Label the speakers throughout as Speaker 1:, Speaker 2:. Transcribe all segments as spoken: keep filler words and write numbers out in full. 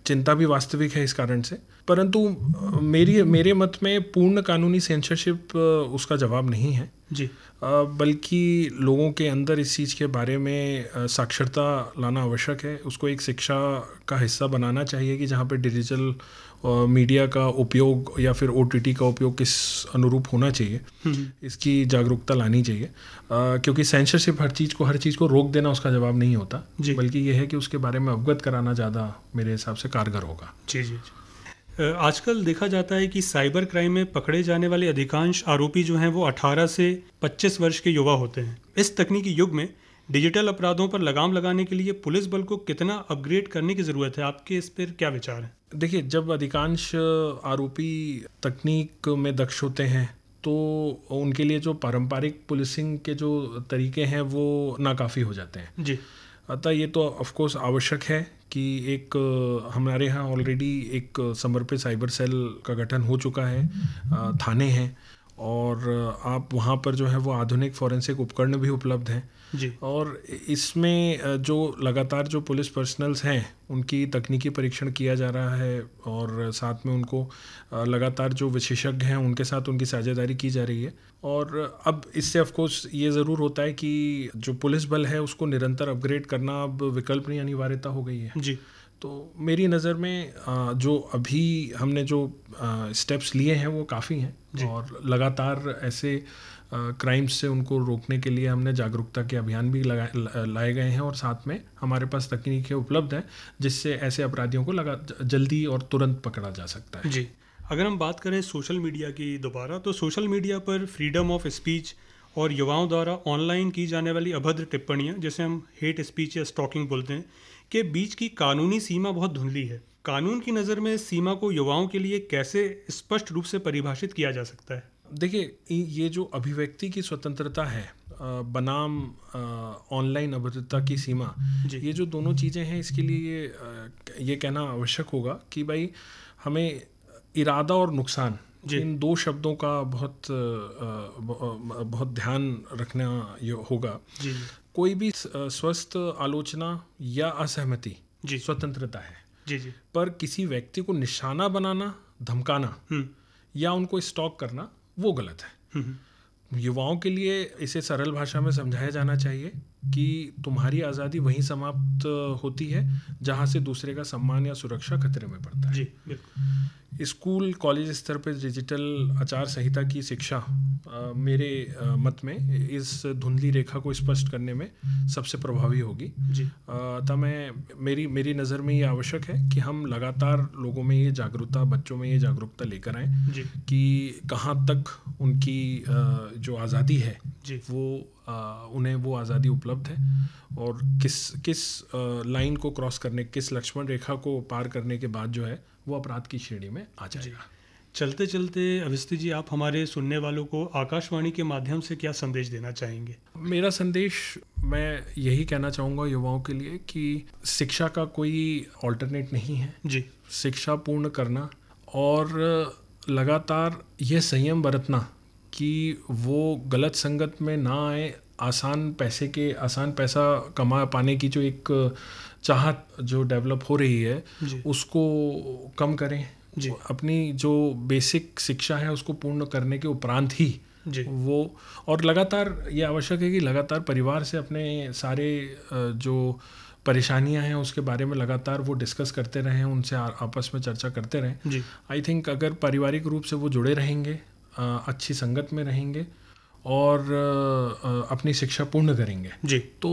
Speaker 1: चिंता भी वास्तविक है इस कारण से। परंतु मेरी मेरे मत में पूर्ण कानूनी सेंसरशिप उसका जवाब नहीं है
Speaker 2: जी,
Speaker 1: बल्कि लोगों के अंदर इस चीज़ के बारे में साक्षरता लाना आवश्यक है। उसको एक शिक्षा का हिस्सा बनाना चाहिए कि जहाँ पे डिजिटल मीडिया का उपयोग या फिर ओटीटी का उपयोग किस अनुरूप होना चाहिए, इसकी जागरूकता लानी चाहिए। आ, क्योंकि सेंसरशिप हर चीज़ को हर चीज़ को रोक देना उसका जवाब नहीं होता, बल्कि ये है कि उसके बारे में अवगत कराना ज़्यादा मेरे हिसाब से कारगर होगा।
Speaker 2: जी जी जी। आजकल देखा जाता है कि साइबर क्राइम में पकड़े जाने वाले अधिकांश आरोपी जो हैं वो अठारह से पच्चीस वर्ष के युवा होते हैं। इस तकनीकी युग में डिजिटल अपराधों पर लगाम लगाने के लिए पुलिस बल को कितना अपग्रेड करने की ज़रूरत है? आपके इस पर क्या विचार है?
Speaker 1: देखिए, जब अधिकांश आरोपी तकनीक में दक्ष होते हैं तो उनके लिए जो पारंपरिक पुलिसिंग के जो तरीके हैं वो नाकाफ़ी हो जाते हैं
Speaker 2: जी।
Speaker 1: अतः ये तो ऑफकोर्स आवश्यक है कि एक हमारे यहाँ ऑलरेडी एक समर्पित साइबर सेल का गठन हो चुका है, थाने हैं और आप वहाँ पर जो है वो आधुनिक फॉरेंसिक उपकरण भी उपलब्ध हैं
Speaker 2: जी।
Speaker 1: और इसमें जो लगातार जो पुलिस पर्सनल्स हैं उनकी तकनीकी परीक्षण किया जा रहा है और साथ में उनको लगातार जो विशेषज्ञ हैं उनके साथ उनकी साझेदारी की जा रही है। और अब इससे ऑफ कोर्स ये ज़रूर होता है कि जो पुलिस बल है उसको निरंतर अपग्रेड करना अब विकल्प नहीं, अनिवार्यता हो गई है।
Speaker 2: जी।
Speaker 1: तो मेरी नज़र में जो अभी हमने जो स्टेप्स लिए हैं वो काफ़ी हैं और लगातार ऐसे क्राइम्स से उनको रोकने के लिए हमने जागरूकता के अभियान भी लगाए लाए गए हैं और साथ में हमारे पास तकनीकें उपलब्ध हैं जिससे ऐसे अपराधियों को लगा जल्दी और तुरंत पकड़ा जा सकता है।
Speaker 2: जी। अगर हम बात करें सोशल मीडिया की दोबारा, तो सोशल मीडिया पर फ्रीडम ऑफ स्पीच और युवाओं द्वारा ऑनलाइन की जाने वाली अभद्र टिप्पणियां, जैसे हम हेट स्पीच या स्टॉकिंग बोलते हैं, के बीच की कानूनी सीमा बहुत धुंधली है। कानून की नज़र में सीमा को युवाओं के लिए कैसे स्पष्ट रूप से परिभाषित किया जा सकता है?
Speaker 1: देखिए, ये जो अभिव्यक्ति की स्वतंत्रता है बनाम ऑनलाइन अभद्रता की सीमा, ये जो दोनों चीज़ें हैं इसके लिए ये ये कहना आवश्यक होगा कि भाई हमें इरादा और नुकसान, इन दो शब्दों का बहुत बहुत ध्यान रखना होगा।
Speaker 2: जी।
Speaker 1: कोई भी स्वस्थ आलोचना या असहमति स्वतंत्रता है
Speaker 2: जी जी।
Speaker 1: पर किसी व्यक्ति को निशाना बनाना, धमकाना या उनको स्टॉक करना वो गलत है। युवाओं के लिए इसे सरल भाषा में समझाया जाना चाहिए कि तुम्हारी आज़ादी वहीं समाप्त होती है जहां से दूसरे का सम्मान या सुरक्षा खतरे में पड़ता है।
Speaker 2: जी, बिल्कुल।
Speaker 1: स्कूल कॉलेज स्तर पर डिजिटल आचार संहिता की शिक्षा आ, मेरे आ, मत में इस धुंधली रेखा को स्पष्ट करने में सबसे प्रभावी होगी।
Speaker 2: जी।
Speaker 1: तब मैं मेरी मेरी नज़र में ये आवश्यक है कि हम लगातार लोगों में ये जागरूकता, बच्चों में ये जागरूकता लेकर आएँ कि कहाँ तक उनकी आ, जो आज़ादी है
Speaker 2: जी।
Speaker 1: वो आ, उन्हें वो आज़ादी उपलब्ध है और किस किस लाइन को क्रॉस करने, किस लक्ष्मण रेखा को पार करने के बाद जो है वो अपराध की श्रेणी में आ जाएगा।
Speaker 2: चलते चलते अवस्थी जी, आप हमारे सुनने वालों को आकाशवाणी के माध्यम से क्या संदेश देना चाहेंगे?
Speaker 1: मेरा संदेश मैं यही कहना चाहूँगा युवाओं के लिए कि शिक्षा का कोई ऑल्टरनेट नहीं है
Speaker 2: जी।
Speaker 1: शिक्षा पूर्ण करना और लगातार यह संयम बरतना कि वो गलत संगत में ना आए। आसान पैसे के आसान पैसा कमा पाने की जो एक चाहत जो डेवलप हो रही है उसको कम करें। अपनी जो बेसिक शिक्षा है उसको पूर्ण करने के उपरांत ही वो, और लगातार ये आवश्यक है कि लगातार परिवार से अपने सारे जो परेशानियां हैं उसके बारे में लगातार वो डिस्कस करते रहें, उनसे आपस में चर्चा करते रहें। आई थिंक अगर पारिवारिक रूप से वो जुड़े रहेंगे, अच्छी संगत में रहेंगे और अपनी शिक्षा पूर्ण करेंगे
Speaker 2: जी,
Speaker 1: तो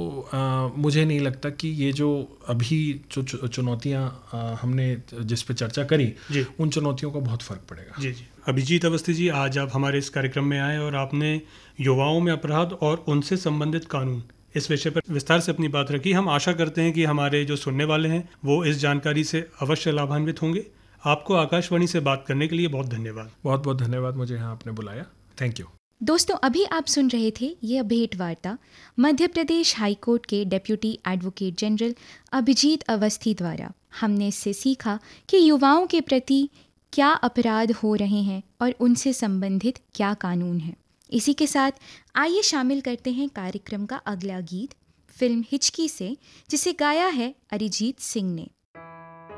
Speaker 1: आ, मुझे नहीं लगता कि ये जो अभी जो चुनौतियां हमने जिस पे चर्चा करी
Speaker 2: जी,
Speaker 1: उन चुनौतियों का बहुत फ़र्क पड़ेगा।
Speaker 2: जी जी। अभिजीत अवस्थी जी, आज आप हमारे इस कार्यक्रम में आए और आपने युवाओं में अपराध और उनसे संबंधित कानून इस विषय पर विस्तार से अपनी बात रखी। हम आशा करते हैं कि हमारे जो सुनने वाले हैं वो इस जानकारी से अवश्य लाभान्वित होंगे। आपको आकाशवाणी से बात करने के लिए बहुत धन्यवाद।
Speaker 1: बहुत बहुत धन्यवाद, मुझे यहाँ आपने बुलाया। Thank you.
Speaker 3: दोस्तों, अभी आप सुन रहे थे यह भेंट वार्ता मध्य प्रदेश हाईकोर्ट के deputy advocate general Abhijit Awasthi द्वारा। हमने इससे सीखा कि युवाओं के प्रति क्या अपराध हो रहे हैं और उनसे संबंधित क्या कानून हैं। इसी के साथ आइए शामिल करते हैं कार्यक्रम का अगला गीत फिल्म हिचकी से, जिसे गाया है अरिजीत सिंह ने।